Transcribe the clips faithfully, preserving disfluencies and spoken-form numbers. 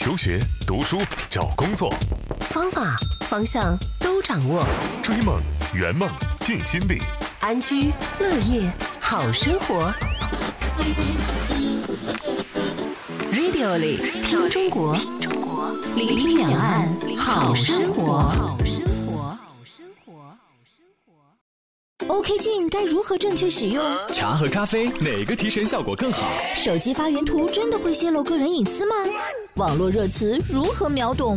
求学、读书、找工作， 方法、方向都掌握。 追梦、圆梦、尽心力， 安居乐业好生活。Radio 里听中国，聆听两岸好生活。 OK 镜该如何正确使用？ 茶和咖啡哪个提神效果更好？ 手机发原图真的会泄露个人隐私吗？网络热词如何秒懂？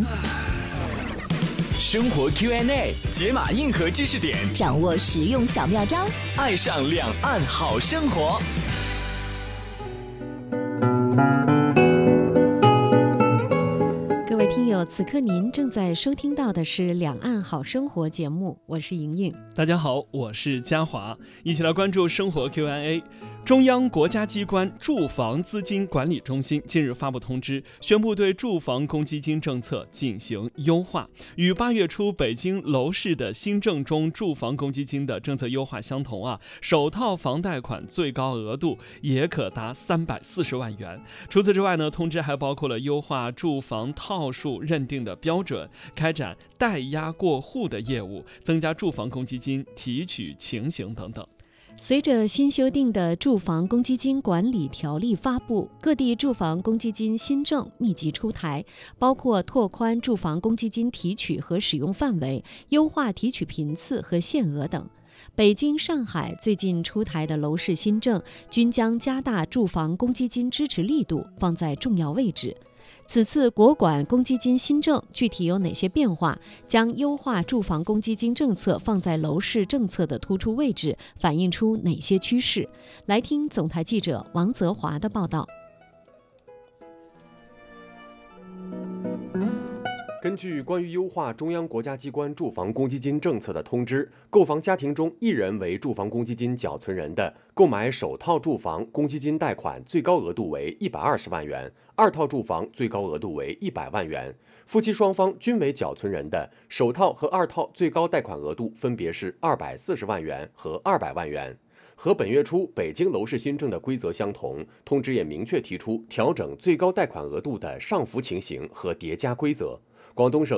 生活 Q and A 解码硬核知识点， 掌握实用小妙招， 爱上两岸好生活。 各位听友，此刻您正在收听到的是《两岸好生活》节目，我是莹莹。 大家好，我是嘉华，一起来关注生活 Q and A。中央国家机关住房资金管理中心近日发布通知，宣布对住房公积金政策进行优化，与八月初北京楼市的新政中住房公积金的政策优化相同啊，首套房贷款最高额度也可达三百四十万元。除此之外呢，通知还包括了优化住房套数认定的标准，开展代押过户的业务，增加住房公积金提取情形等等。 随着新修订的住房公积金管理条例发布，各地住房公积金新政密集出台，包括拓宽住房公积金提取和使用范围，优化提取频次和限额等。北京、上海最近出台的楼市新政均将加大住房公积金支持力度放在重要位置。此次国管公积金新政具体有哪些变化？将优化住房公积金政策放在楼市政策的突出位置，反映出哪些趋势？来听总台记者王泽华的报道。 根据关于优化中央国家机关住房公积金政策的通知，购房家庭中一人为住房公积金缴存人的，购买首套住房公积金贷款最高额度为一百二十万元，二套住房最高额度为一百万元。夫妻双方均为缴存人的，首套和二套最高贷款额度分别是二百四十万元和二百万元。和本月初北京楼市新政的规则相同，通知也明确提出调整最高贷款额度的上浮情形和叠加规则。广东省